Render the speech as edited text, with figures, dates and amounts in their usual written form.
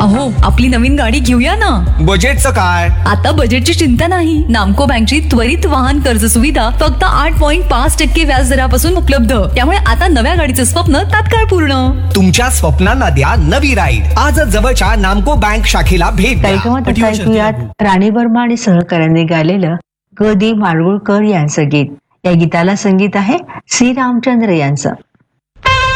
अहो, आपली नवीन गाडी घेऊया ना. बजेटचं काय? आता बजेटची चिंता नाही. नामको बँकची त्वरित वाहन कर्ज सुविधा फक्त 8.5% व्याज दरापासून उपलब्ध. त्यामुळे आता नव्या गाडीचं स्वप्न तात्काळ पूर्ण. तुमच्या स्वप्नांना द्या नवी राईड. आजच जवळच्या नामको बँक शाखेला भेट द्या. कार्यक्रमात आता ऐकूयात राणी वर्मा आणि सहकाऱ्यांनी गायलेलं ग दी माडगुळकर यांचं गीत. या गीताला संगीत आहे सी रामचंद्र यांचं.